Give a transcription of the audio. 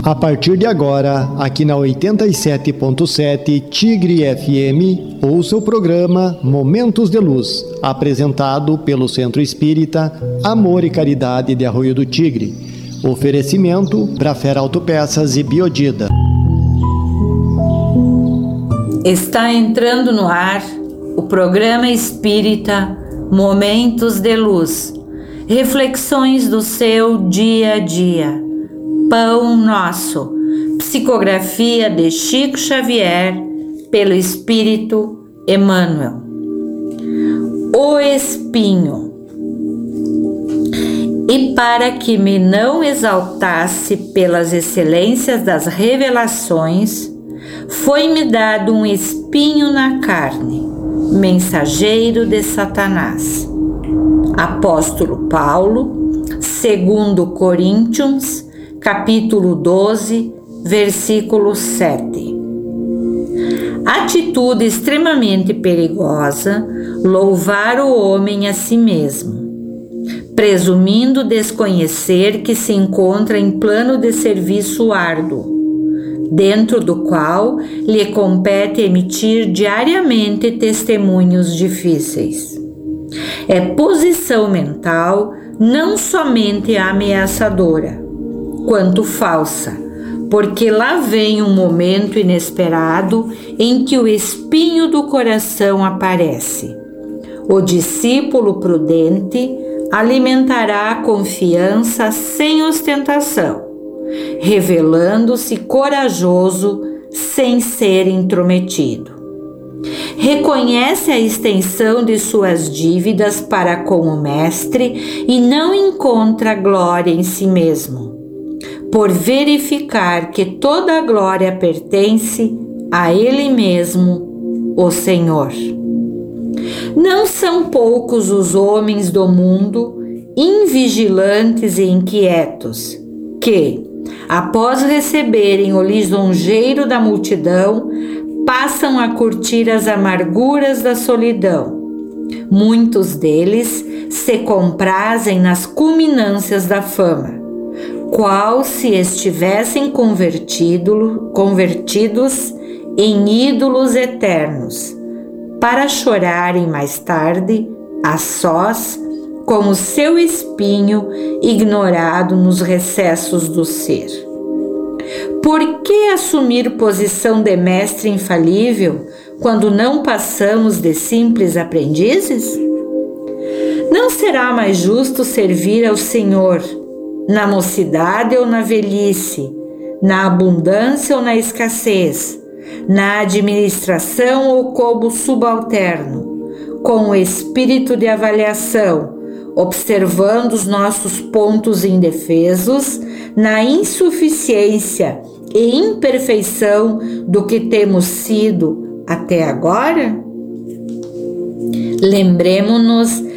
A partir de agora, aqui na 87.7 Tigre FM, ouça o programa Momentos de Luz, apresentado pelo Centro Espírita Amor e Caridade de Arroio do Tigre. Oferecimento Brafera Autopeças e Biodida. Está entrando no ar o programa espírita Momentos de Luz, reflexões do seu dia a dia. Pão Nosso, psicografia de Chico Xavier, pelo Espírito Emmanuel. O espinho. E para que me não exaltasse pelas excelências das revelações, foi-me dado um espinho na carne, mensageiro de Satanás. Apóstolo Paulo, 2 Coríntios, capítulo 12, versículo 7. Atitude extremamente perigosa, louvar o homem a si mesmo, presumindo desconhecer que se encontra em plano de serviço árduo, dentro do qual lhe compete emitir diariamente testemunhos difíceis. É posição mental não somente ameaçadora, quanto falsa, porque lá vem um momento inesperado em que o espinho do coração aparece. O discípulo prudente alimentará a confiança sem ostentação, revelando-se corajoso sem ser intrometido. Reconhece a extensão de suas dívidas para com o Mestre e não encontra glória em si mesmo, por verificar que toda a glória pertence a Ele mesmo, o Senhor. Não são poucos os homens do mundo, invigilantes e inquietos, que, após receberem o lisonjeiro da multidão, passam a curtir as amarguras da solidão. Muitos deles se comprazem nas culminâncias da fama, qual se estivessem convertidos em ídolos eternos, para chorarem mais tarde, a sós, com o seu espinho ignorado nos recessos do ser. Por que assumir posição de mestre infalível quando não passamos de simples aprendizes? Não será mais justo servir ao Senhor na mocidade ou na velhice, na abundância ou na escassez, na administração ou como subalterno, com o espírito de avaliação, observando os nossos pontos indefesos, na insuficiência e imperfeição do que temos sido até agora? Lembremo-nos